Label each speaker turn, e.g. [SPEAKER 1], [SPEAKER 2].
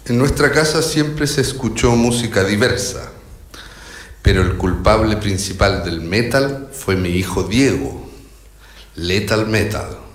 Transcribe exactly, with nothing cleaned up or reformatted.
[SPEAKER 1] En nuestra casa siempre se escuchó música diversa, pero el culpable principal del metal fue mi hijo Diego. Lethal Metal.